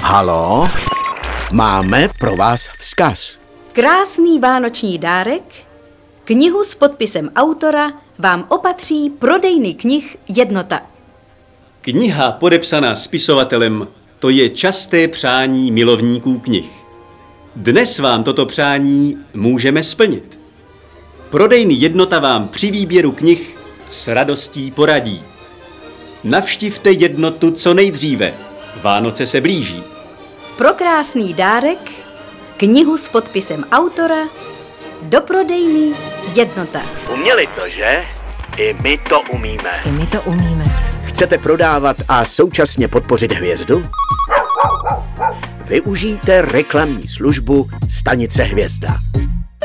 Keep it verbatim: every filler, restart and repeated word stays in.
Halo? Máme pro vás vzkaz. Krásný vánoční dárek, knihu s podpisem autora vám opatří prodejny knih Jednota. Kniha podepsaná spisovatelem, to je časté přání milovníků knih. Dnes vám toto přání můžeme splnit. Prodejny Jednota vám při výběru knih s radostí poradí. Navštivte Jednotu co nejdříve, Vánoce se blíží. Pro krásný dárek, knihu s podpisem autora, do prodejny Jednota. Uměli to, že? I my to umíme. I my to umíme. Chcete prodávat a současně podpořit hvězdu? Využijte reklamní službu Stanice Hvězda.